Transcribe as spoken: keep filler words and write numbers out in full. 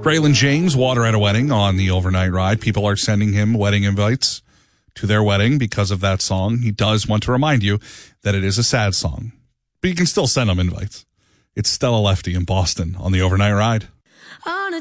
Braylon James, Water at a Wedding on the overnight ride. People are sending him wedding invites to their wedding because of that song. He does want to remind you that it is a sad song, but you can still send him invites. It's Stella Lefty in Boston on the overnight ride. On a